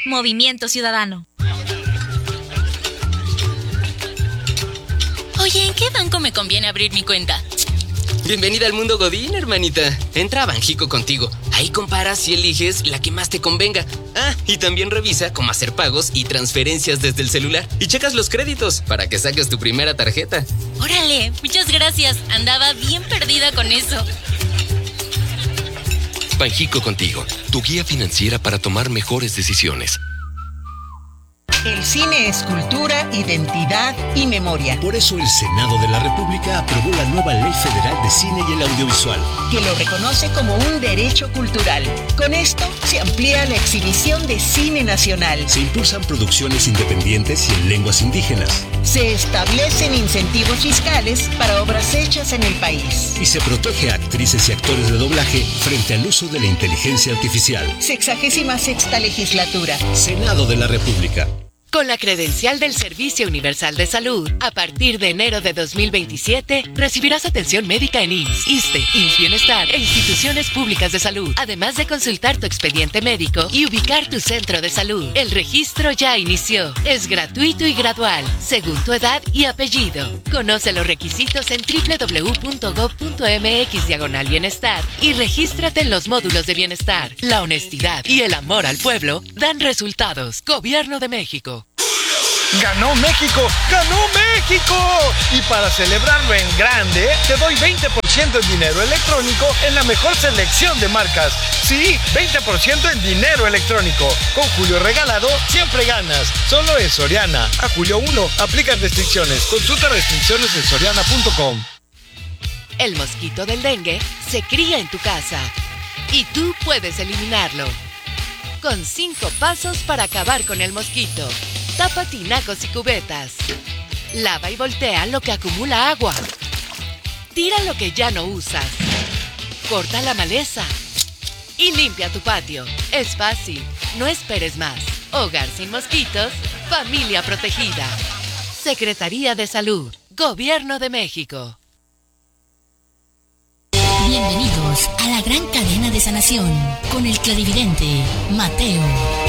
Movimiento Ciudadano. Oye, ¿en qué banco me conviene abrir mi cuenta? Bienvenida al mundo Godín, hermanita. Entra a Banjico Contigo. Ahí comparas y eliges la que más te convenga. Ah, y también revisa cómo hacer pagos y transferencias desde el celular. Y checas los créditos para que saques tu primera tarjeta. ¡Órale! Muchas gracias. Andaba bien perdida con eso. Banjico Contigo, tu guía financiera para tomar mejores decisiones. El cine es cultura, identidad y memoria. Por eso el Senado de la República aprobó la nueva Ley Federal de Cine y el Audiovisual, que lo reconoce como un derecho cultural. Con esto se amplía la exhibición de cine nacional. Se impulsan producciones independientes y en lenguas indígenas. Se establecen incentivos fiscales para obras hechas en el país. Y se protege a actrices y actores de doblaje frente al uso de la inteligencia artificial. 66ª legislatura. Senado de la República. Con la credencial del Servicio Universal de Salud, a partir de enero de 2027, recibirás atención médica en IMSS, ISSSTE, IMSS Bienestar e instituciones públicas de salud, además de consultar tu expediente médico y ubicar tu centro de salud. El registro ya inició. Es gratuito y gradual, según tu edad y apellido. Conoce los requisitos en www.gov.mx/bienestar y regístrate en los módulos de bienestar. La honestidad y el amor al pueblo dan resultados. Gobierno de México. ¡Ganó México! ¡Ganó México! Y para celebrarlo en grande, te doy 20% en dinero electrónico en la mejor selección de marcas. Sí, 20% en dinero electrónico. Con Julio Regalado, siempre ganas. Solo es Soriana. A julio 1, aplican restricciones. Consulta restricciones en soriana.com. El mosquito del dengue se cría en tu casa y tú puedes eliminarlo. Con 5 pasos para acabar con el mosquito. Tapa tinacos y cubetas. Lava y voltea lo que acumula agua. Tira lo que ya no usas. Corta la maleza. Y limpia tu patio. Es fácil. No esperes más. Hogar sin mosquitos. Familia protegida. Secretaría de Salud. Gobierno de México. Bienvenidos a la gran cadena de sanación con el clarividente Mateo.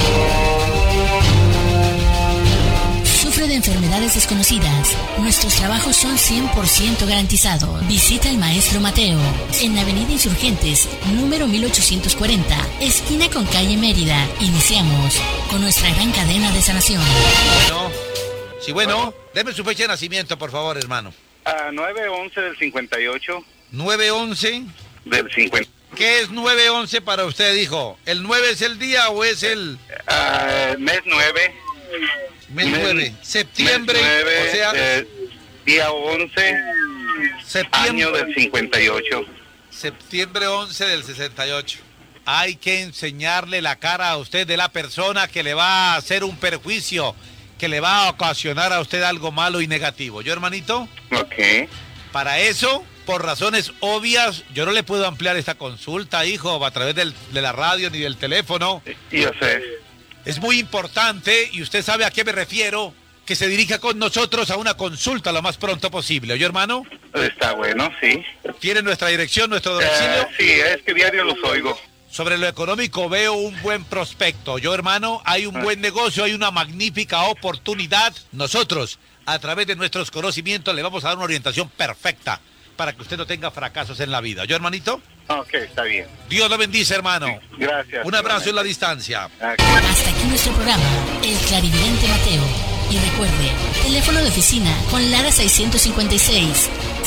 Sufre de enfermedades desconocidas. Nuestros trabajos son 100% garantizados. Visita al maestro Mateo en la avenida Insurgentes, número 1840, esquina con calle Mérida. Iniciamos con nuestra gran cadena de sanación. Bueno, deme su fecha de nacimiento, por favor, hermano. 9/11 del 58. 9/11 del 50. ¿Qué es 9/11 para usted, hijo? ¿El 9 es el día o es el...? Mes 9. Mes 9. Septiembre, mes 9, o sea... día 11, septiembre, año del 58. Septiembre 11 del 68. Hay que enseñarle la cara a usted de la persona que le va a hacer un perjuicio, que le va a ocasionar a usted algo malo y negativo. ¿Yo, hermanito? Ok. Para eso, por razones obvias, yo no le puedo ampliar esta consulta, hijo, a través de la radio ni del teléfono. Yo sé. Es muy importante, y usted sabe a qué me refiero, que se dirija con nosotros a una consulta lo más pronto posible. ¿Oye, hermano? Está bueno, sí. ¿Tiene nuestra dirección, nuestro domicilio? Sí, es que diario los oigo. Sobre lo económico veo un buen prospecto. Yo, hermano, hay un buen negocio, hay una magnífica oportunidad. Nosotros, a través de nuestros conocimientos, le vamos a dar una orientación perfecta para que usted no tenga fracasos en la vida. ¿Yo, hermanito? Ok, está bien. Dios lo bendice, hermano. Gracias. Un abrazo en la distancia. Hasta aquí nuestro programa, El Clarividente Mateo. Y recuerde, teléfono de oficina con Lara 656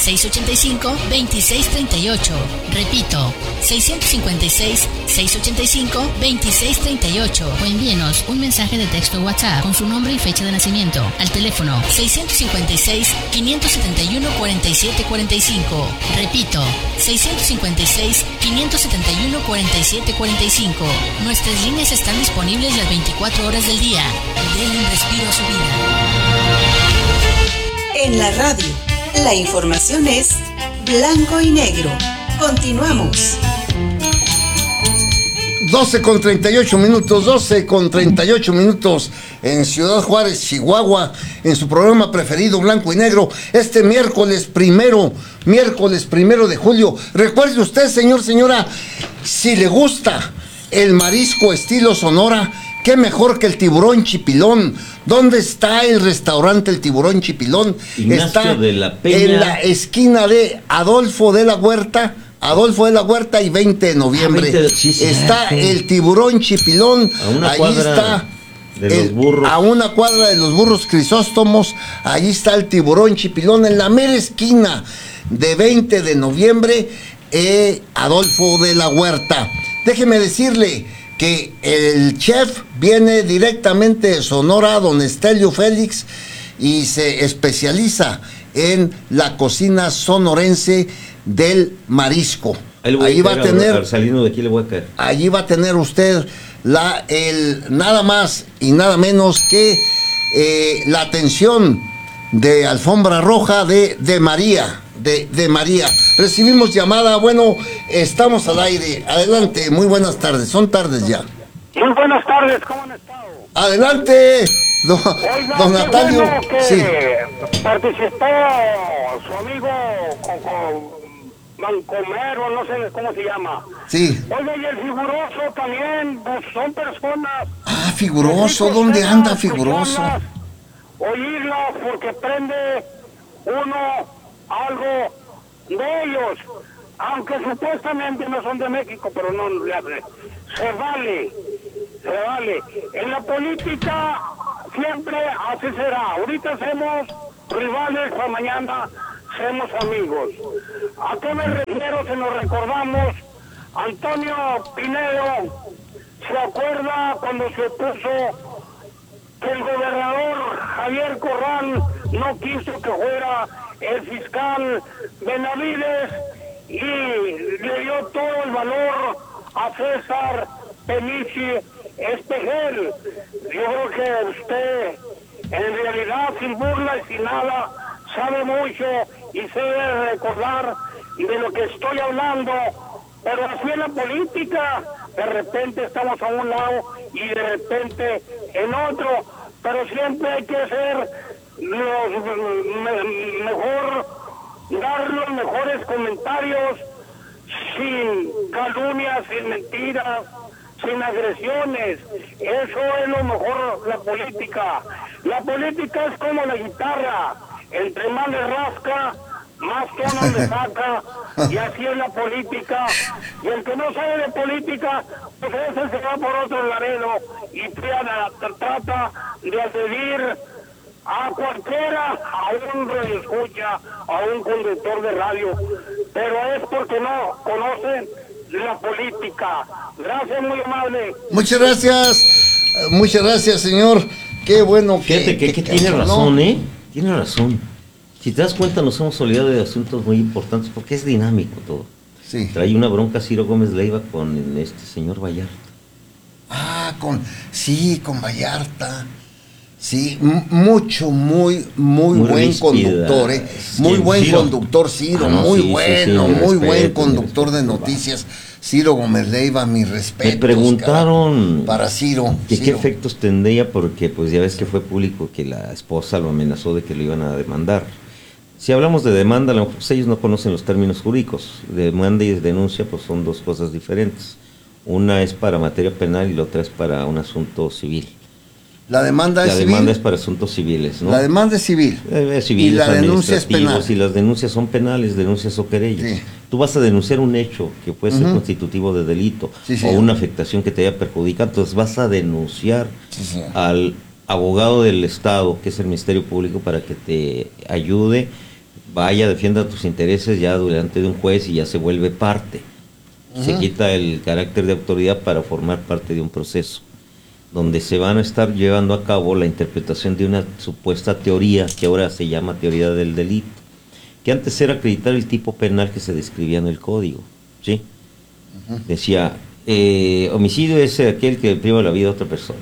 685-2638. Repito, 656-685-2638. O envíenos un mensaje de texto WhatsApp con su nombre y fecha de nacimiento al teléfono 656-571-4745. Repito, 656-571-4745. Nuestras líneas están disponibles las 24 horas del día. Denle un respiro a su vida. En la radio, la información es blanco y negro. Continuamos. 12:38 minutos en Ciudad Juárez, Chihuahua, en su programa preferido Blanco y Negro, este miércoles primero de julio. Recuerde usted, señora, si le gusta el marisco estilo Sonora, qué mejor que el Tiburón Chipilón. ¿Dónde está el restaurante El Tiburón Chipilón? Ignacio Está de la Peña. en la esquina de Adolfo de la Huerta y 20 de noviembre. Está el Tiburón Chipilón. A una ahí cuadra está. de los burros. A una cuadra de los burros Crisóstomos, allí está el Tiburón Chipilón, en la mera esquina de 20 de noviembre, Adolfo de la Huerta. Déjeme decirle que el chef viene directamente de Sonora, don Estelio Félix, y se especializa en la cocina sonorense del marisco. Ahí va a tener, saliendo de aquí le voy a caer. allí va a tener usted nada más y nada menos que la atención de alfombra roja de María. De María. Recibimos llamada, bueno, estamos al aire. Adelante, muy buenas tardes, son tardes ya. Muy buenas tardes, ¿cómo han estado? Adelante, don Natalio. Bueno que Sí. participó su amigo Mancomero, no sé cómo se llama. Sí. Oiga, y el Figuroso también, pues son personas. Ah, Figuroso, ¿dónde anda Figuroso? Oírlas porque prende uno algo de ellos, aunque supuestamente no son de México, pero no se vale. En la política siempre así será. Ahorita somos rivales, para mañana somos amigos. ¿A qué me refiero? Se nos recordamos Antonio Pinedo. ¿Se acuerda cuando se puso que el gobernador Javier Corral no quiso que fuera el fiscal Benavides y le dio todo el valor a César Penici Espejel? Yo creo que usted, en realidad, sin burla y sin nada, sabe mucho y se debe recordar de lo que estoy hablando, pero así en la política, de repente estamos a un lado y de repente en otro, pero siempre hay que ser dar los mejores comentarios sin calumnias, sin mentiras, sin agresiones. Eso es lo mejor, la política. La política es como la guitarra, entre más le rasca, más tonos le saca, y así es la política. Y el que no sabe de política, pues ese se va por otro laredo y trata de agredir a cualquiera, a un radioescucha, a un conductor de radio, pero es porque no conocen la política. Gracias, muy amable. Muchas gracias, señor. Qué bueno que... Fíjate que tiene razón, Tiene razón. Si te das cuenta, nos hemos olvidado de asuntos muy importantes porque es dinámico todo. Sí. Trae una bronca Ciro Gómez Leiva con este señor Vallarta. Ah, con Vallarta. Sí, muy buen conductor, muy buen conductor Ciro, muy buen conductor de noticias. Ciro Gómez Leiva, mi respeto. Me preguntaron para Ciro. ¿Qué efectos tendría? Porque pues ya ves que fue público que la esposa lo amenazó de que lo iban a demandar. Si hablamos de demanda, a lo mejor pues, ellos no conocen los términos jurídicos. Demanda y denuncia pues son dos cosas diferentes. Una es para materia penal y la otra es para un asunto civil. La demanda es para asuntos civiles, ¿no? La demanda es civil. Civiles, y la denuncia es penal. Y las denuncias son penales, denuncias o querellas. Sí. Tú vas a denunciar un hecho que puede ser constitutivo de delito o una afectación que te haya perjudicado, entonces vas a denunciar al abogado del Estado, que es el Ministerio Público, para que te ayude, vaya, defienda tus intereses ya delante de un juez y ya se vuelve parte. Se quita el carácter de autoridad para formar parte de un proceso donde se van a estar llevando a cabo la interpretación de una supuesta teoría que ahora se llama teoría del delito, que antes era acreditar el tipo penal que se describía en el código, ¿sí? Decía, homicidio es aquel que priva la vida a otra persona.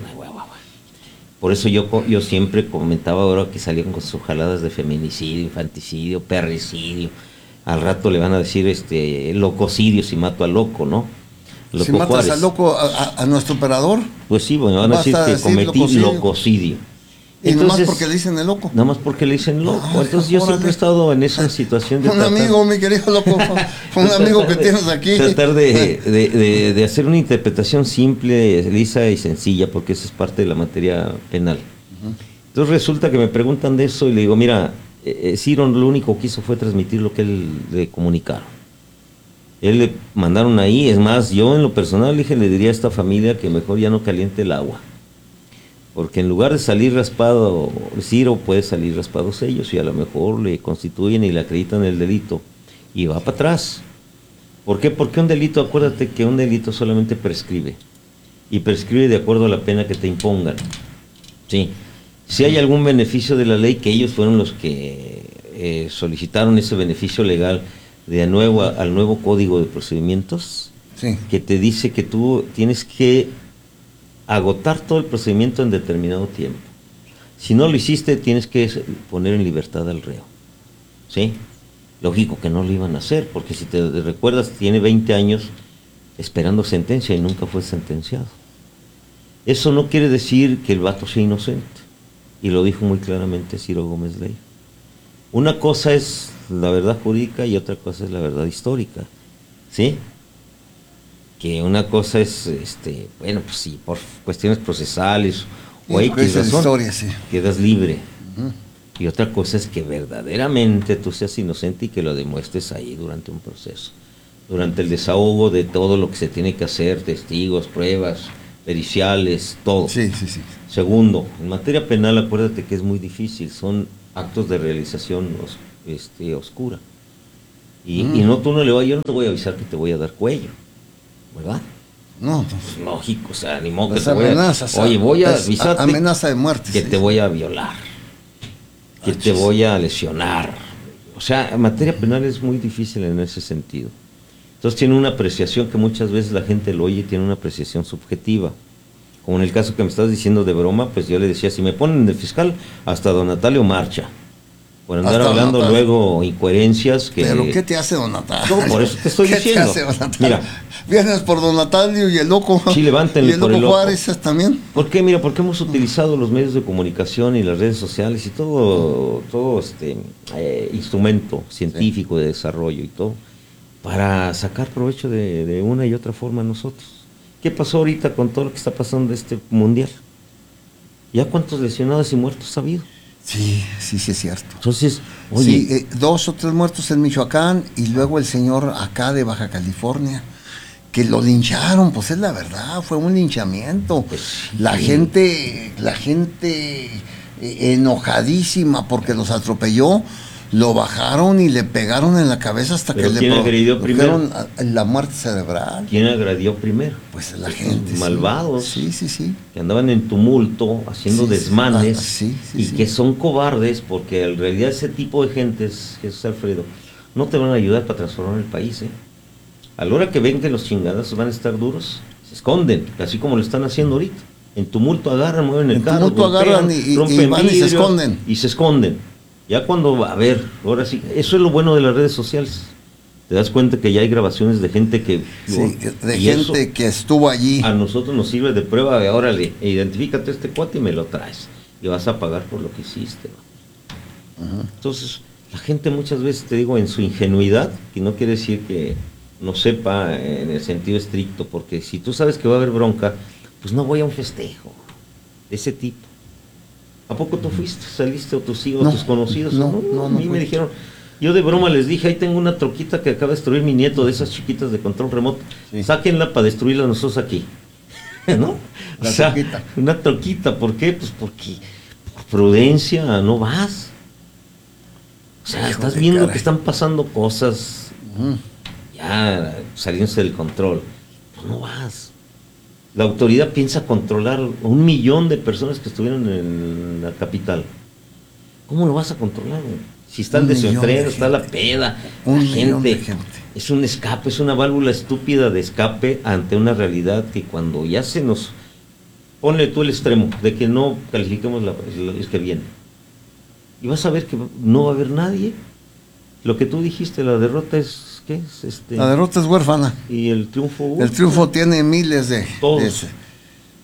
Por eso yo siempre comentaba ahora que salían con sus jaladas de feminicidio, infanticidio, perricidio. Al rato le van a decir lococidio si mato al loco, ¿no? Loco si matas Juárez. al loco a nuestro operador, pues sí, bueno, van a decir que cometí lococidio. Y nomás porque le dicen el loco. Nada más porque le dicen loco. Entonces yo siempre he estado en esa situación de amigo, mi querido loco, un amigo que tienes aquí. Tratar de hacer una interpretación simple, lisa y sencilla, porque esa es parte de la materia penal. Entonces resulta que me preguntan de eso y le digo, mira, Ciro lo único que hizo fue transmitir lo que él le comunicaron. Él le mandaron ahí, es más, yo en lo personal le diría a esta familia que mejor ya no caliente el agua. Porque en lugar de salir raspado Ciro, puede salir raspados ellos y a lo mejor le constituyen y le acreditan el delito y va para atrás. ¿Por qué? Porque un delito, acuérdate que un delito solamente prescribe y prescribe de acuerdo a la pena que te impongan. Sí. Si hay algún beneficio de la ley, que ellos fueron los que solicitaron ese beneficio legal al nuevo Código de Procedimientos, sí, que te dice que tú tienes que agotar todo el procedimiento en determinado tiempo. Si no lo hiciste, tienes que poner en libertad al reo. ¿Sí? Lógico que no lo iban a hacer, porque si te recuerdas, tiene 20 años esperando sentencia y nunca fue sentenciado. Eso no quiere decir que el vato sea inocente, y lo dijo muy claramente Ciro Gómez Leiva. Una cosa es la verdad jurídica y otra cosa es la verdad histórica. ¿Sí? Que una cosa es, bueno, pues sí, por cuestiones procesales o X razón, quedas libre. Y otra cosa es que verdaderamente tú seas inocente y que lo demuestres ahí durante un proceso, durante el desahogo de todo lo que se tiene que hacer, testigos, pruebas, periciales, todo. Sí. Segundo, en materia penal, acuérdate que es muy difícil, son actos de realización oscura. Y no, yo no te voy a avisar que te voy a dar cuello, ¿verdad? No, pues lógico, o sea, ni modo que te voy a... voy a avisarte amenaza de muerte. Que te voy a violar, que te voy a lesionar. O sea, en materia penal es muy difícil en ese sentido. Entonces tiene una apreciación que muchas veces la gente lo oye y tiene una apreciación subjetiva. Como en el caso que me estás diciendo de broma, pues yo le decía, si me ponen de fiscal, hasta don Natalio marcha. Por andar hasta hablando luego incoherencias que... ¿Pero qué te hace don Natalio? No, por eso te estoy diciendo. ¿Qué te hace don Natalio? Mira, vienes por don Natalio y el loco. Sí, levántenle y el loco Juárez también. ¿Por qué? Mira, porque hemos utilizado los medios de comunicación y las redes sociales y todo instrumento científico de desarrollo y todo, para sacar provecho de una y otra forma nosotros. ¿Qué pasó ahorita con todo lo que está pasando de este mundial? ¿Ya cuántos lesionados y muertos ha habido? Sí, es cierto. Entonces, oye... Sí, 2 o 3 muertos en Michoacán y luego el señor acá de Baja California, que lo lincharon, pues es la verdad, fue un linchamiento. Pues, la gente enojadísima porque los atropelló, lo bajaron y le pegaron en la cabeza hasta que le produjeron la muerte cerebral. ¿Quién agredió primero? Pues la gente. Malvados. Sí. Que andaban en tumulto, haciendo desmanes, y que son cobardes, porque en realidad ese tipo de gentes, Jesús Alfredo, no te van a ayudar para transformar el país. A la hora que ven que los chingadas van a estar duros, se esconden, así como lo están haciendo ahorita. En tumulto agarran, mueven el carro, tumulto agarran y van y se esconden. Y se esconden. Ya cuando, a ver, ahora sí, eso es lo bueno de las redes sociales. Te das cuenta que ya hay grabaciones de gente que... Sí, de gente que estuvo allí. A nosotros nos sirve de prueba de, órale, identifícate este cuate y me lo traes. Y vas a pagar por lo que hiciste. Entonces, la gente muchas veces, te digo, en su ingenuidad, que no quiere decir que no sepa en el sentido estricto, porque si tú sabes que va a haber bronca, pues no voy a un festejo de ese tipo. ¿A poco tú fuiste, saliste, o tus hijos, tus conocidos? No, a mí me dijeron, yo de broma les dije, ahí tengo una troquita que acaba de destruir mi nieto, de esas chiquitas de control remoto, sáquenla para destruirla nosotros aquí, ¿no? Troquita. Una troquita, ¿por qué? Pues porque por prudencia no vas. O sea, estás viendo que están pasando cosas ya saliéndose del control, pues no vas. La autoridad piensa controlar 1 millón de personas que estuvieron en la capital. ¿Cómo lo vas a controlar? Si está el desenfreno, está la peda, la gente. Es un escape, es una válvula estúpida de escape ante una realidad que cuando ya se nos... Ponle tú el extremo de que no califiquemos el que viene. Y vas a ver que no va a haber nadie. Lo que tú dijiste, la derrota es... ¿Qué es? La derrota es huérfana. Y el triunfo... El triunfo tiene miles de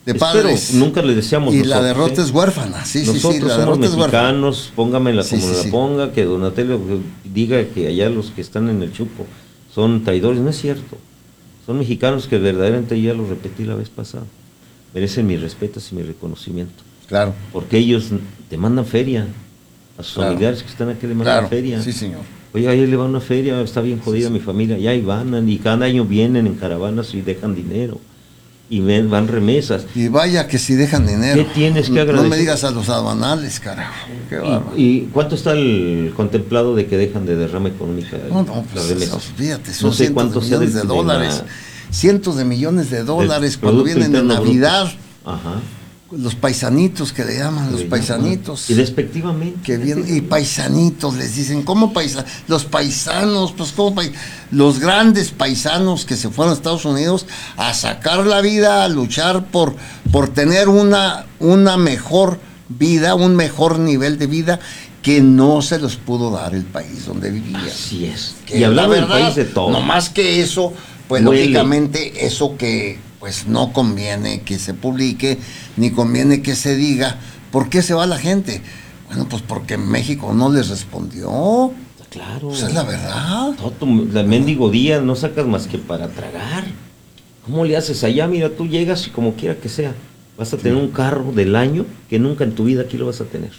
de padres. Nunca le deseamos. Y nosotros, la derrota es huérfana, sí, nosotros sí, la somos derrota mexicanos, es póngamela como la ponga, que Donatello diga que allá los que están en el Chupo son traidores, no es cierto. Son mexicanos que verdaderamente, ya lo repetí la vez pasada, merecen mis respetos y mi reconocimiento. Claro. Porque ellos te mandan feria, a sus familiares que están aquí le mandan feria. Sí, señor. Oye, ahí le va una feria, está bien jodida mi familia, y ahí van, y cada año vienen en caravanas y dejan dinero. Y van remesas. Y vaya que si dejan dinero. ¿Qué tienes que agradecer? No me digas a los aduanales, carajo. Qué bárbaro. ¿Y cuánto está el contemplado de que dejan de derrama económica? No, pues olvídate, son cientos de millones de dólares. Cientos de millones de dólares cuando vienen de Navidad. Ajá. Los paisanitos que le llaman, los paisanitos. Y despectivamente. Que vienen, y paisanitos les dicen, ¿cómo paisanos? Los paisanos, pues ¿cómo los grandes paisanos que se fueron a Estados Unidos a sacar la vida, a luchar por tener una mejor vida, un mejor nivel de vida que no se los pudo dar el país donde vivían. Así es. Que y hablando del país de todo. No más que eso, pues lógicamente eso que pues no conviene que se publique, ni conviene que se diga. ¿Por qué se va la gente? Bueno, pues porque México no les respondió. Claro. Pues es la verdad. La mendigo día no sacas más que para tragar. ¿Cómo le haces allá? Mira, tú llegas y como quiera que sea, vas a tener un carro del año que nunca en tu vida aquí lo vas a tener.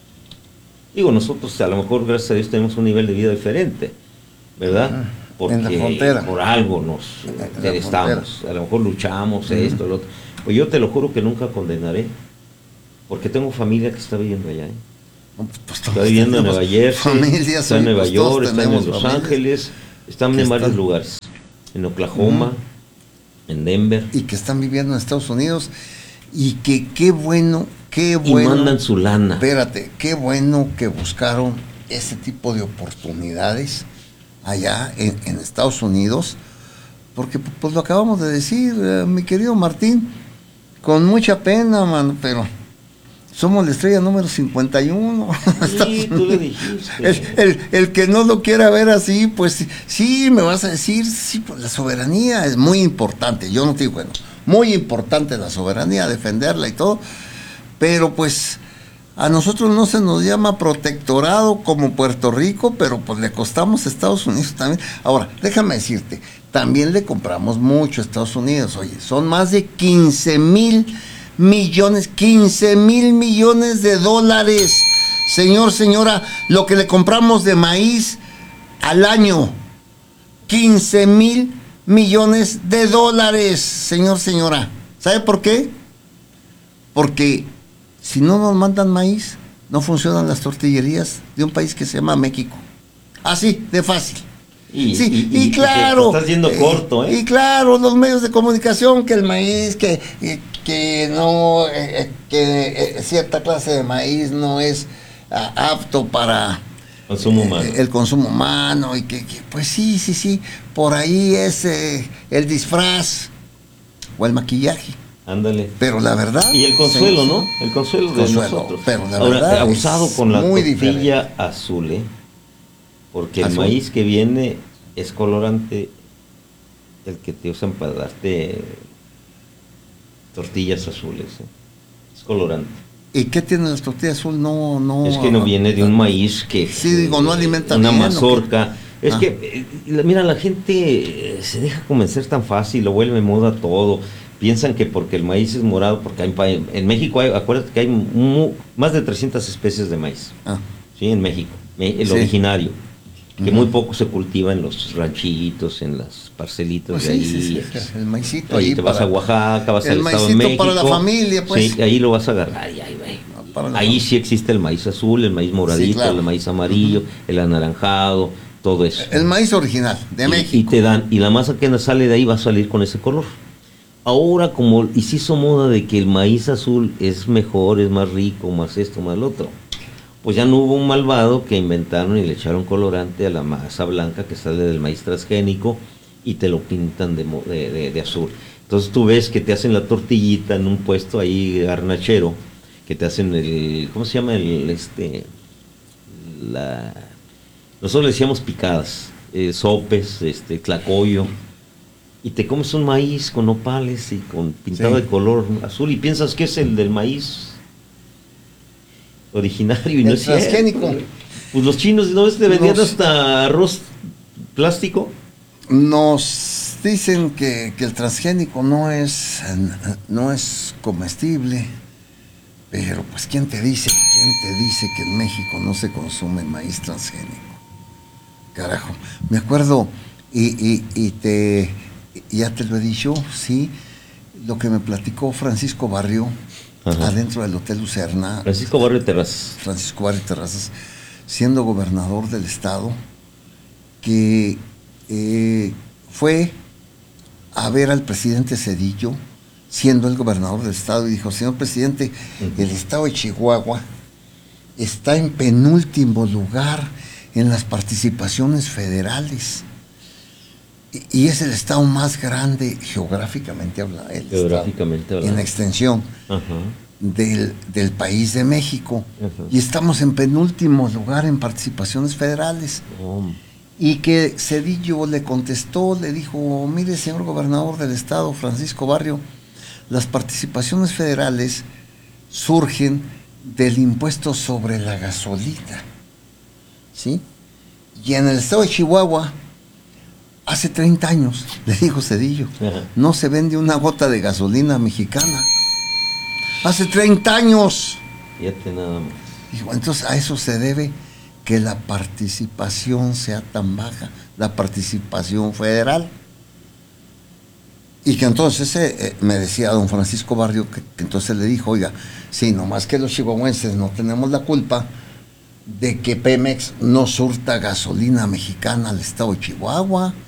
Digo, nosotros a lo mejor, gracias a Dios, tenemos un nivel de vida diferente, ¿verdad? Porque en la frontera. Por algo nos estamos, a lo mejor luchamos, esto, lo otro. Pues yo te lo juro que nunca condenaré, porque tengo familia que está viviendo allá. Pues está viviendo en Nueva Jersey, está en Nueva York, está en Los Ángeles, están en varios lugares, en Oklahoma, en Denver. Y que están viviendo en Estados Unidos, y que qué bueno. Y mandan su lana. Espérate, qué bueno que buscaron ese tipo de oportunidades allá en Estados Unidos, porque pues lo acabamos de decir, mi querido Martín, con mucha pena, mano, pero somos la estrella número 51. Sí, tú le dijiste. El que no lo quiera ver así, pues sí, me vas a decir, sí, pues la soberanía es muy importante, yo no te digo, bueno, muy importante la soberanía, defenderla y todo, pero pues a nosotros no se nos llama protectorado como Puerto Rico, pero pues le costamos a Estados Unidos también. Ahora, déjame decirte, también le compramos mucho a Estados Unidos. Oye, son más de 15,000 millones de dólares. Señor, señora, lo que le compramos de maíz al año, 15,000 millones de dólares, señor, señora. ¿Sabe por qué? Porque si no nos mandan maíz, no funcionan las tortillerías de un país que se llama México. Así, de fácil. Y claro. Te estás yendo corto, ¿eh? Y claro, los medios de comunicación, que el maíz, que cierta clase de maíz no es apto para consumo humano. El consumo humano, y que pues sí, por ahí es el disfraz o el maquillaje. Ándale. Pero la verdad. Y el consuelo, ¿no? El consuelo de nosotros. Pero la ahora, verdad abusado con la muy tortilla diferente. azul, ¿eh? Porque el maíz que viene es colorante, el que te usan para darte tortillas azules, ¿eh? Es colorante. ¿Y qué tiene la tortilla azul? No. Es que no viene de un maíz que. Sí, digo, no alimenta una bien, mazorca. Es que, mira, la gente se deja convencer tan fácil, lo vuelve moda todo. Piensan que porque el maíz es morado, porque en México acuérdate que hay más de 300 especies de maíz. Sí, en México, el originario, que muy poco se cultiva en los ranchitos, en las parcelitas pues de ahí. Sí, el maicito ahí te vas a Oaxaca, vas al Estado de México. Para la familia, pues. Sí, ahí lo vas a agarrar. Ahí sí existe el maíz azul, el maíz moradito, claro. El maíz amarillo, el anaranjado, todo eso. El maíz original de México. Y te dan, y la masa que sale de ahí va a salir con ese color. Ahora, como y se hizo moda de que el maíz azul es mejor, es más rico, más esto, más lo otro, pues ya no hubo un malvado que inventaron y le echaron colorante a la masa blanca que sale del maíz transgénico y te lo pintan de azul. Entonces tú ves que te hacen la tortillita en un puesto ahí garnachero, que te hacen ¿cómo se llama? Nosotros le decíamos picadas, sopes, tlacoyo. Y te comes un maíz con nopales y con pintado de color azul y piensas que es el del maíz originario y no es transgénico. Pues los chinos, ¿no ves? Te vendían hasta arroz plástico. Nos dicen que el transgénico no es comestible, pero pues ¿quién te dice que en México no se consume maíz transgénico? Carajo, me acuerdo ya te lo he dicho, sí, lo que me platicó Francisco Barrio, adentro del Hotel Lucerna. Francisco Barrio Terrazas, siendo gobernador del estado, que fue a ver al presidente Zedillo, siendo el gobernador del estado, y dijo: señor presidente, el estado de Chihuahua está en penúltimo lugar en las participaciones federales. Y es el estado más grande geográficamente hablando, en extensión del país de México. Y estamos en penúltimo lugar en participaciones federales. Y que Zedillo le contestó, le dijo: mire, señor gobernador del estado, Francisco Barrio, las participaciones federales surgen del impuesto sobre la gasolina, ¿sí? Y en el estado de Chihuahua, hace 30 años, le dijo Zedillo, no se vende una gota de gasolina mexicana. Hace 30 años. Fíjate nada más. Dijo, entonces a eso se debe que la participación sea tan baja, la participación federal. Y que entonces me decía don Francisco Barrio, que entonces le dijo: oiga, sí, nomás que los chihuahuenses no tenemos la culpa de que Pemex no surta gasolina mexicana al estado de Chihuahua.